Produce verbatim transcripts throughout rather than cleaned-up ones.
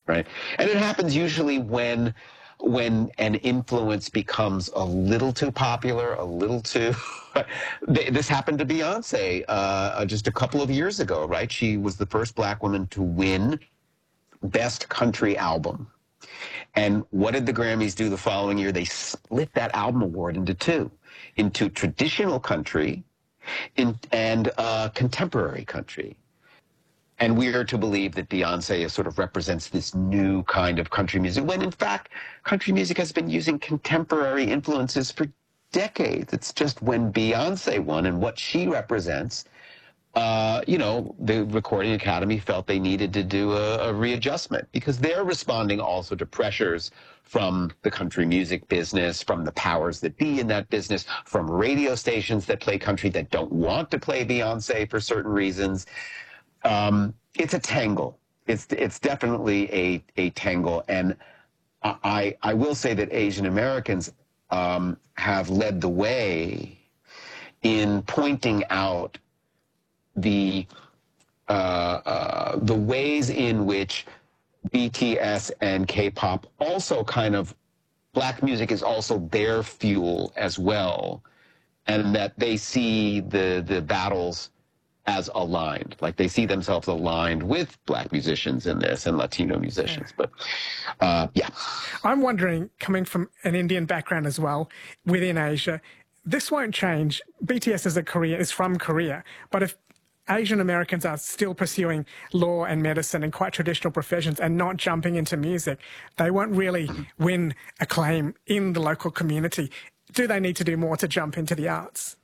right? And it happens usually when when an influence becomes a little too popular, a little too... This happened to Beyonce uh, just a couple of years ago, right? She was the first black woman to win Best Country Album. And what did the Grammys do the following year? They split that album award into two, into traditional country in, and uh, contemporary country. And we are to believe that Beyonce is sort of represents this new kind of country music, when in fact, country music has been using contemporary influences for decades. It's just when Beyonce won and what she represents, uh, you know, the Recording Academy felt they needed to do a, a readjustment, because they're responding also to pressures from the country music business, from the powers that be in that business, from radio stations that play country that don't want to play Beyonce for certain reasons. Um, it's a tangle. It's it's definitely a a tangle, and I I will say that Asian Americans um, have led the way in pointing out the uh, uh, the ways in which B T S and K-pop also kind of, black music is also their fuel as well, and that they see the the battles as aligned, like they see themselves aligned with black musicians in this and Latino musicians. But uh, yeah. I'm wondering, coming from an Indian background as well, within Asia, this won't change. B T S is a Korea, is from Korea, but if Asian Americans are still pursuing law and medicine and quite traditional professions and not jumping into music, they won't really win acclaim in the local community. Do they need to do more to jump into the arts?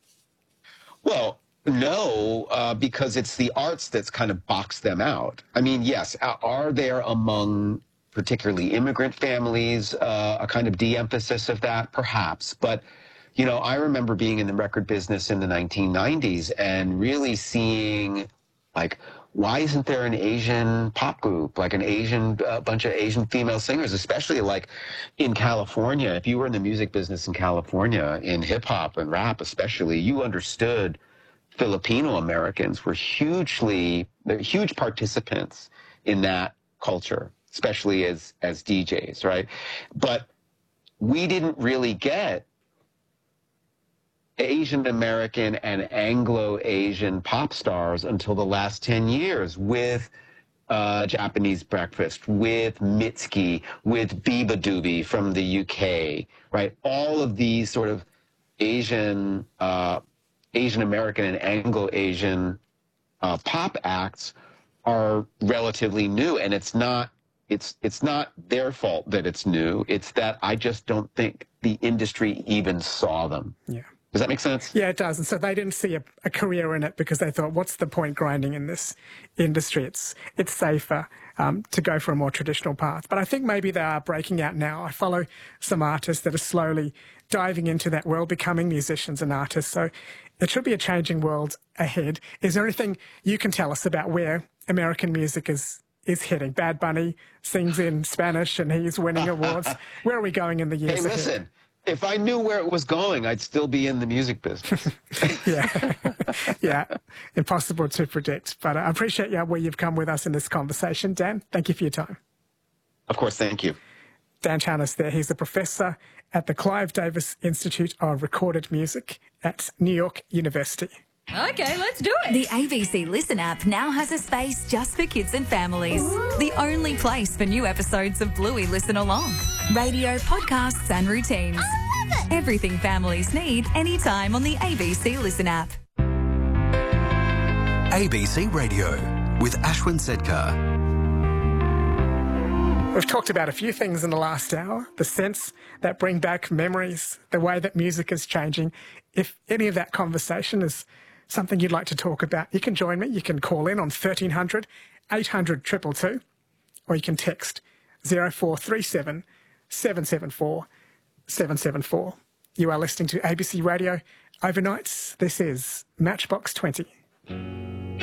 Well, no, uh, because it's the arts that's kind of boxed them out. I mean, yes, are there among particularly immigrant families uh, a kind of de-emphasis of that? Perhaps. But, you know, I remember being in the record business in the nineteen nineties and really seeing, like, why isn't there an Asian pop group, like an Asian, a uh, bunch of Asian female singers, especially like in California? If you were in the music business in California, in hip-hop and rap especially, you understood Filipino Americans were hugely, they're huge participants in that culture, especially as, as D Js, right? But we didn't really get Asian American and Anglo-Asian pop stars until the last ten years with uh, Japanese Breakfast, with Mitski, with Biba Doobie from the U K, right? All of these sort of Asian uh, Asian American and Anglo-Asian uh, pop acts are relatively new, and it's not it's it's not their fault that it's new. It's that I just don't think the industry even saw them. Yeah. Does that make sense? Yeah, it does. And so they didn't see a, a career in it because they thought, what's the point grinding in this industry? It's it's safer um, to go for a more traditional path. But I think maybe they are breaking out now. I follow some artists that are slowly diving into that world, becoming musicians and artists. So it should be a changing world ahead. Is there anything you can tell us about where American music is is heading? Bad Bunny sings in Spanish and he's winning awards. Where are we going in the years Hey, ahead? listen. If I knew where it was going, I'd still be in the music business. yeah, yeah, impossible to predict. But I appreciate you, where you've come with us in this conversation. Dan, thank you for your time. Of course, thank you. Dan Charnas there. He's a professor at the Clive Davis Institute of Recorded Music at New York University. Okay, let's do it. The A B C Listen app now has a space just for kids and families. Ooh. The only place for new episodes of Bluey Listen Along. Radio, podcasts and routines. I love it. Everything families need anytime on the A B C Listen app. A B C Radio with Ashwin Sedkar. We've talked about a few things in the last hour, the sense that bring back memories, the way that music is changing. If any of that conversation is something you'd like to talk about, you can join me. You can call in on thirteen hundred, eight hundred, two two two, or you can text zero four three seven, seven seven four, seven seven four. You are listening to A B C Radio Overnights. This is Matchbox twenty.